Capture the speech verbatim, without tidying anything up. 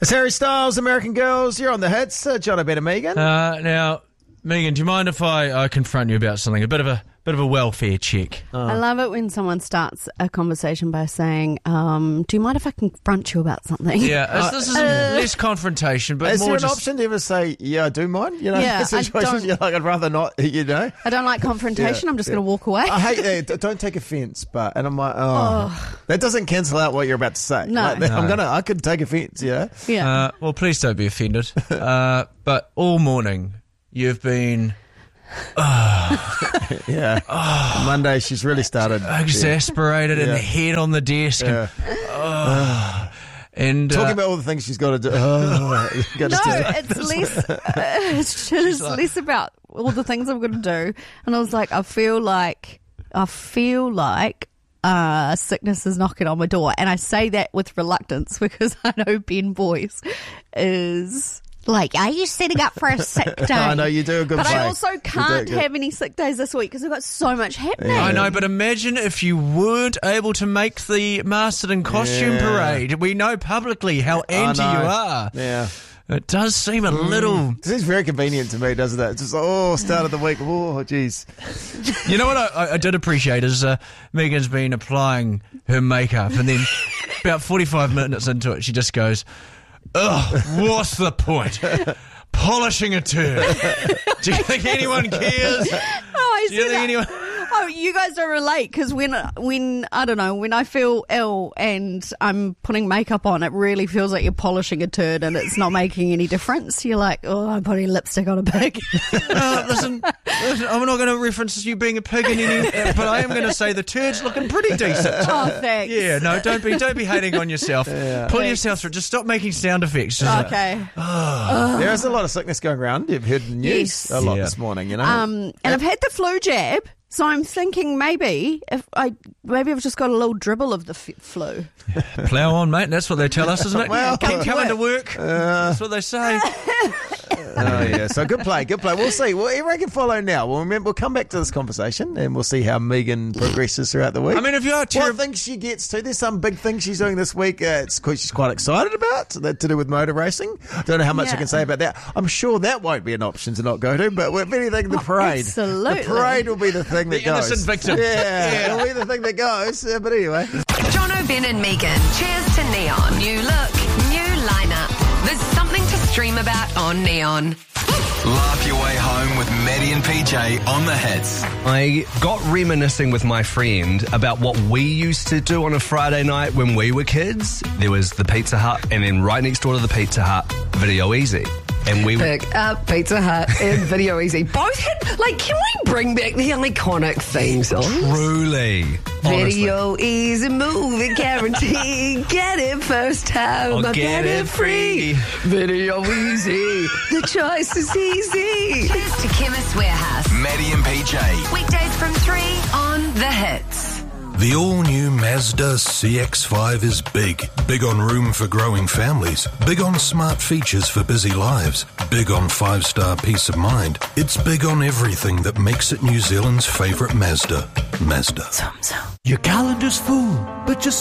It's Harry Styles, American Girls. You're on the hits. Uh, John O'Ben and Megan. Uh, now, Megan, do you mind if I, I confront you about something? A bit of a bit of a welfare check. Oh. I love it when someone starts a conversation by saying, um, do you mind if I confront you about something? Yeah, uh, this is uh, less confrontation, but is more there an just... option to ever say, yeah, I do mind? You know, Yeah, I situations don't- you're like, I'd rather not, you know? I don't like confrontation. Yeah, I'm just yeah. going to walk away. I hate that. D- Don't take offence, but, and I'm like, oh, that doesn't cancel out what you're about to say. No. Like, I'm No. gonna, I could take offence, yeah? yeah. Uh, well, please don't be offended. uh, but all morning, you've been Yeah. Monday, she's really started. exasperated Yeah. and head on the desk. Yeah. And, and Talking uh, about all the things she's got to do. Oh, you gotta No, start- it's less. Uh, it's just like- less about all the things I'm going to do. And I was like, I feel like, I feel like uh, sickness is knocking on my door, and I say that with reluctance because I know Ben Boyce is like, are you setting up for a sick day? I know you do a good But play. I also You do can't good. have any sick days this week because I've got so much happening. I know, but imagine if you weren't able to make the Masterton costume Yeah. parade. We know publicly how anti I you know. are. Yeah. It does seem a little... This is very convenient to me, doesn't it? It's just, oh, start of the week. Oh, jeez. You know what I, I did appreciate is uh, Megan's been applying her makeup, and then about forty-five minutes into it, she just goes, ugh, what's the point? Polishing a turd. Do you think anyone cares? Oh, I Do you said think that. anyone... Oh, you guys don't relate because when, when I don't know, when I feel ill and I'm putting makeup on, it really feels like you're polishing a turd and it's not making any difference. You're like, oh, I'm putting lipstick on a pig. Uh, listen, listen, I'm not going to reference you being a pig in any, uh, but I am going to say the turd's looking pretty decent. Oh, thanks. Yeah, no, don't be don't be hating on yourself. Pull yourself through. Just stop making sound effects. Just, Okay. There is a lot of sickness going around. You've heard the news Yes. a lot Yeah. this morning, you know. Um, and I've had the flu jab, so I'm thinking maybe if I maybe I've just got a little dribble of the f- flu. Plough on, mate. That's what they tell us, isn't it? Well, Keep uh, coming to work. That's what they say. Oh, yeah. So good play, good play. We'll see. Well, everyone can follow now. We'll, remember, we'll come back to this conversation and we'll see how Megan progresses throughout the week. I mean, if you are what terrible... things she gets to. There's some big things she's doing this week. Uh, it's quite, she's quite excited about that to do with motor racing. Don't know how much I Yeah. can say about that. I'm sure that won't be an option to not go to, but if anything, the parade. absolutely. The parade will be the thing that The goes. innocent victim. Yeah, Yeah. it'll be the thing that goes. Uh, but anyway. John O'Ben and Megan. Cheers to Neon. New look, new lineup. There's something to stream about on Neon. Laugh your way home with Maddie and P J on the hits. I got reminiscing with my friend about what we used to do on a Friday night when we were kids. There was the Pizza Hut, and then right next door to the Pizza Hut, Video Easy. And we Pick up Pizza Hut and Video Easy. Both had, like, can we bring back the iconic theme songs? truly, honestly, Video Easy movie guarantee. Get it first time. I'll I get it free. Video Easy. The choice is easy. Cheers to Chemist Warehouse. Maddie and P J. Weekdays from three on The Hits. The all-new Mazda C X five is big. Big on room for growing families. Big on smart features for busy lives. Big on five-star peace of mind. It's big on everything that makes it New Zealand's favourite Mazda. Mazda. Your calendar's full, but just